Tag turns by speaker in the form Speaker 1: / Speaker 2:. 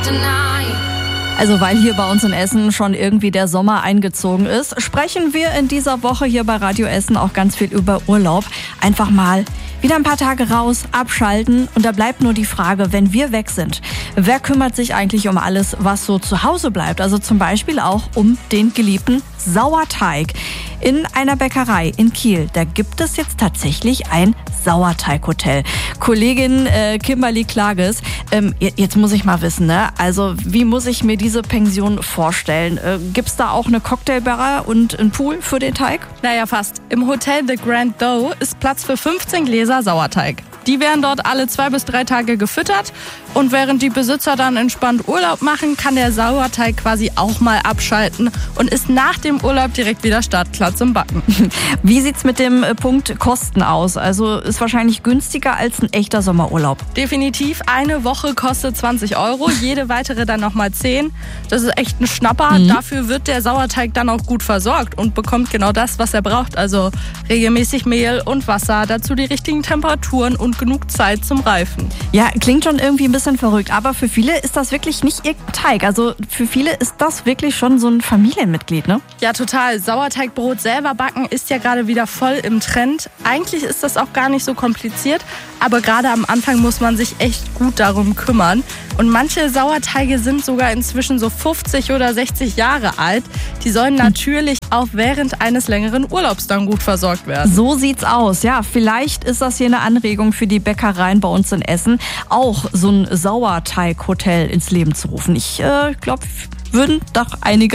Speaker 1: Also weil hier bei uns in Essen schon irgendwie der Sommer eingezogen ist, sprechen wir in dieser Woche hier bei Radio Essen auch ganz viel über Urlaub. Einfach mal wieder ein paar Tage raus, abschalten. Und da bleibt nur die Frage, wenn wir weg sind, wer kümmert sich eigentlich um alles, was so zu Hause bleibt? Also zum Beispiel auch um den geliebten Sauerteig. In einer Bäckerei in Kiel, da gibt es jetzt tatsächlich ein Sauerteighotel. Kollegin Kimberly Klages, jetzt muss ich mal wissen, ne? Also wie muss ich mir diese Pension vorstellen? Gibt's da auch eine Cocktailbar und einen Pool für den Teig?
Speaker 2: Naja, fast. Im Hotel The Grand Doe ist Platz für 15 Gläser Sauerteig. Die werden dort alle 2 bis 3 Tage gefüttert und während die Besitzer dann entspannt Urlaub machen, kann der Sauerteig quasi auch mal abschalten und ist nach dem Urlaub direkt wieder startklar zum Backen.
Speaker 1: Wie sieht's mit dem Punkt Kosten aus? Also ist wahrscheinlich günstiger als ein echter Sommerurlaub.
Speaker 2: Definitiv, eine Woche kostet 20 €, jede weitere dann nochmal 10. Das ist echt ein Schnapper. Dafür wird der Sauerteig dann auch gut versorgt und bekommt genau das, was er braucht. Also regelmäßig Mehl und Wasser, dazu die richtigen Temperaturen und genug Zeit zum Reifen.
Speaker 1: Ja, klingt schon irgendwie ein bisschen verrückt, aber für viele ist das wirklich nicht irgendein Teig. Also für viele ist das wirklich schon so ein Familienmitglied, ne?
Speaker 2: Ja, total. Sauerteigbrot selber backen ist ja gerade wieder voll im Trend. Eigentlich ist das auch gar nicht so kompliziert, aber gerade am Anfang muss man sich echt gut darum kümmern. Und manche Sauerteige sind sogar inzwischen so 50 oder 60 Jahre alt. Die sollen natürlich auch während eines längeren Urlaubs dann gut versorgt werden.
Speaker 1: So sieht's aus. Ja, vielleicht ist das hier eine Anregung für die Bäckereien bei uns in Essen, auch so ein Sauerteighotel ins Leben zu rufen. Ich glaube, würden doch einige